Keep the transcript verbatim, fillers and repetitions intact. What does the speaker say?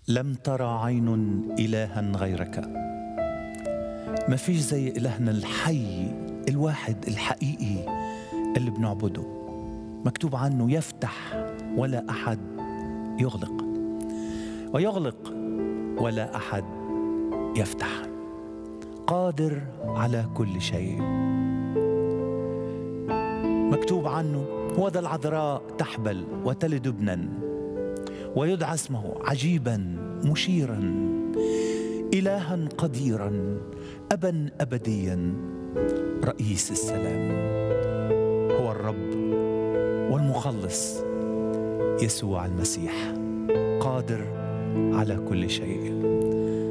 لم ترى عين إلها غيرك. ما فيش زي إلهنا الحي الواحد الحقيقي اللي بنعبده. مكتوب عنه يفتح ولا أحد يغلق، ويغلق ولا أحد يفتح. قادر على كل شيء. مكتوب عنه هو ذا العذراء تحبل وتلد ابنا ويدعى اسمه عجيبا مشيرا إلها قديرا أبا أبديا رئيس السلام. هو الرب والمخلص يسوع المسيح، قادر على كل شيء.